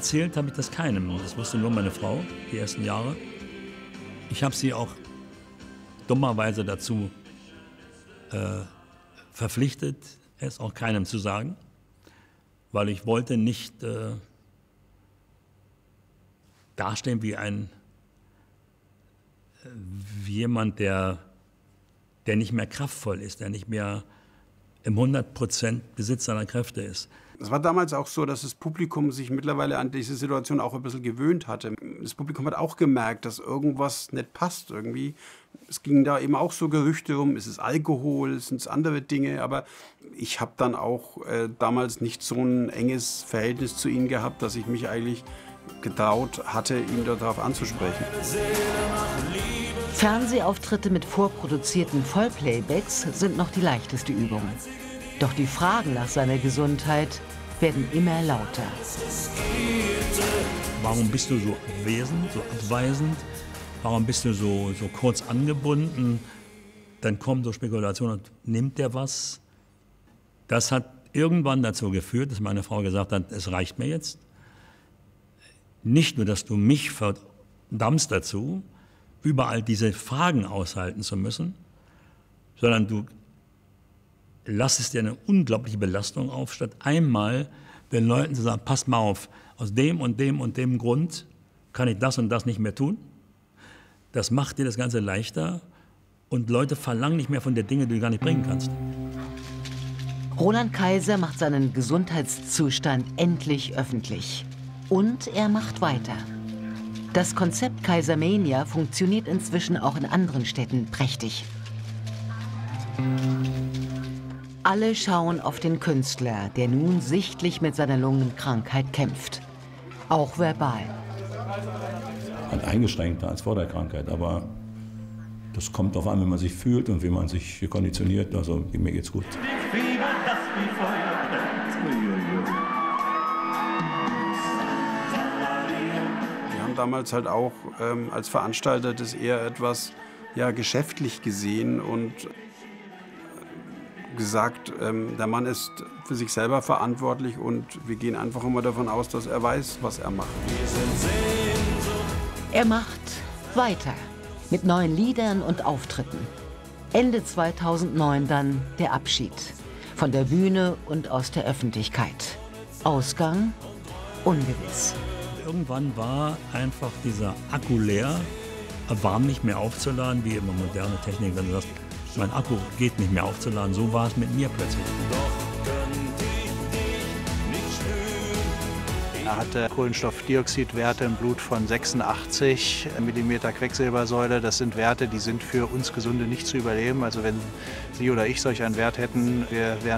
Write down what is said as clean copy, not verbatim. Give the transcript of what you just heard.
erzählt habe ich das keinem. Das wusste nur meine Frau, die ersten Jahre. Ich habe sie auch dummerweise dazu verpflichtet, es auch keinem zu sagen, weil ich wollte nicht dastehen wie jemand, der nicht mehr kraftvoll ist, der nicht mehr im 100% Besitz seiner Kräfte ist. Es war damals auch so, dass das Publikum sich mittlerweile an diese Situation auch ein bisschen gewöhnt hatte. Das Publikum hat auch gemerkt, dass irgendwas nicht passt irgendwie. Es ging da eben auch so Gerüchte rum, ist es Alkohol, sind es andere Dinge. Aber ich habe dann auch damals nicht so ein enges Verhältnis zu ihnen gehabt, dass ich mich eigentlich getraut hatte, ihn darauf anzusprechen. Fernsehauftritte mit vorproduzierten Vollplaybacks sind noch die leichteste Übung. Doch die Fragen nach seiner Gesundheit werden immer lauter. Warum bist du so abwesend, so abweisend? Warum bist du so kurz angebunden? Dann kommen so Spekulationen, nimmt der was? Das hat irgendwann dazu geführt, dass meine Frau gesagt hat, es reicht mir jetzt. Nicht nur, dass du mich verdammst dazu, überall diese Fragen aushalten zu müssen, sondern du lassest dir eine unglaubliche Belastung auf, statt einmal den Leuten zu sagen, pass mal auf, aus dem und dem und dem Grund kann ich das und das nicht mehr tun. Das macht dir das Ganze leichter und Leute verlangen nicht mehr von dir Dinge, die du gar nicht bringen kannst. Roland Kaiser macht seinen Gesundheitszustand endlich öffentlich. Und er macht weiter. Das Konzept Kaisermania funktioniert inzwischen auch in anderen Städten prächtig. Alle schauen auf den Künstler, der nun sichtlich mit seiner Lungenkrankheit kämpft. Auch verbal. Halt eingeschränkter als vor der Krankheit, aber das kommt darauf an, wie man sich fühlt und wie man sich konditioniert. Also mir geht's gut. Damals halt auch als Veranstalter das eher etwas geschäftlich gesehen und gesagt, der Mann ist für sich selber verantwortlich und wir gehen einfach immer davon aus, dass er weiß, was er macht. Er macht weiter mit neuen Liedern und Auftritten. Ende 2009 dann der Abschied von der Bühne und aus der Öffentlichkeit. Ausgang ungewiss. Irgendwann war einfach dieser Akku leer, er war nicht mehr aufzuladen, wie immer moderne Technik, wenn du sagst, mein Akku geht nicht mehr aufzuladen, so war es mit mir plötzlich. Er hatte Kohlenstoffdioxidwerte im Blut von 86 mm Quecksilbersäure. Das sind Werte, die sind für uns Gesunde nicht zu überleben. Also wenn Sie oder ich solch einen Wert hätten, wir wären